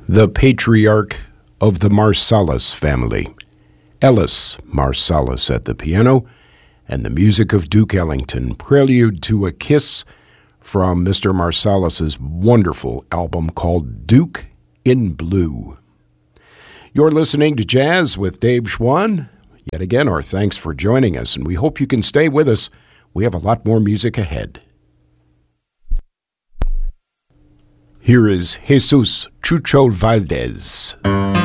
the patriarch of the Marsalis family, Ellis Marsalis at the piano, and the music of Duke Ellington, Prelude to a Kiss, from Mr. Marsalis's wonderful album called Duke in Blue. You're listening to Jazz with Dave Schwann. Yet again, our thanks for joining us, and we hope you can stay with us. We have a lot more music ahead. Here is Jesus Chucho Valdez.